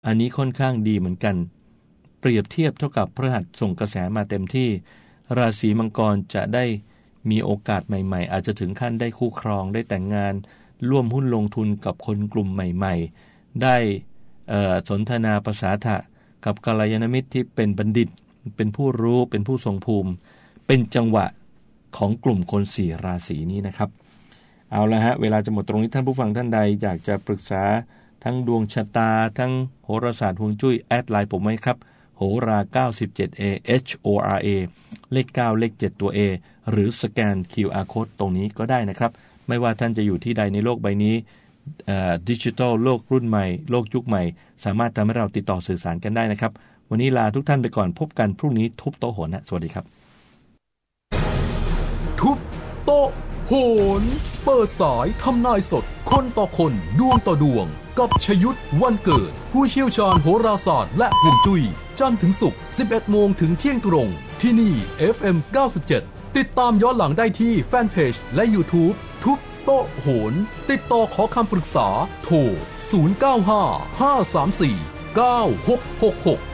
อันนี้ค่อนข้างดีเหมือนกันเปรียบเทียบเท่ากับพฤหัสส่งกระแสมาเต็มที่ราศีมังกรจะได้มีโอกาสใหม่ๆอาจจะถึงขั้นได้คู่ครองได้แต่งงานร่วมหุ้นลงทุนกับคนกลุ่มใหม่ๆได้สนทนาภาษาทะกับกัลยาณมิตรที่เป็นบัณฑิตเป็นผู้รู้เป็นผู้ทรงภูมิเป็นจังหวะของกลุ่มคน4ราศีนี้นะครับเอาละฮะเวลาจะหมดตรงนี้ท่านผู้ฟังท่านใดอยากจะปรึกษาทั้งดวงชะตาทั้งโหราศาสตร์ฮวงจุ้ยแอดไลน์ผมไว้ครับโหรา 97A HORA เลข9เลข7ตัว A หรือสแกน QR Code ตรงนี้ก็ได้นะครับไม่ว่าท่านจะอยู่ที่ใดในโลกใบนี้ดิจิทัลโลกรุ่นใหม่โลกยุคใหม่สามารถทำให้เราติดต่อสื่อสารกันได้นะครับวันนี้ลาทุกท่านไปก่อนพบกันพรุ่งนี้ทุบโต๊ะโหนสวัสดีครับทุบโต๊ะโหนเปิดสายทำนายสดคนต่อคนดวงต่อดวงกับชยุทธวันเกิดผู้เชี่ยวชาญโหราศาสตร์และฮวงจุ้ยจันทร์ถึงศุกร์ 11 โมงถึงเที่ยงตรงที่นี่ FM 97ติดตามย้อนหลังได้ที่แฟนเพจและ YouTube ทุบโต๊ะโหนติดต่อขอคำปรึกษาโทร 095 534 9666